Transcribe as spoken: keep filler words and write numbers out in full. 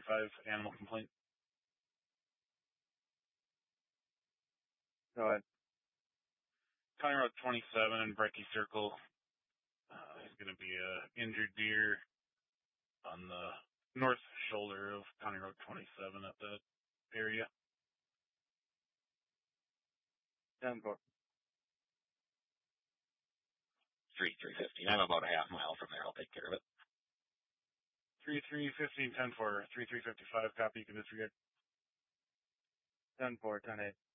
five animal complaint. Go ahead. County Road twenty-seven in Brecky Circle. Uh, there's going to be a injured deer on the north shoulder of County Road twenty-seven at that area. ten four. three three fifteen. I'm about a half mile from there. I'll take care of it. three three fifteen ten four. three three fifty-five. Copy. You can disregard. ten four, ten eight.